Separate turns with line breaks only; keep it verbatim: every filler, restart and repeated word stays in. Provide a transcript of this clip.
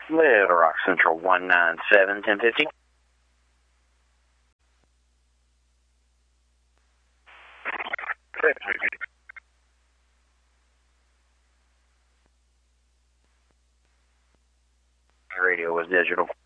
Little Rock Central one nine seven, ten fifty. Radio was digital.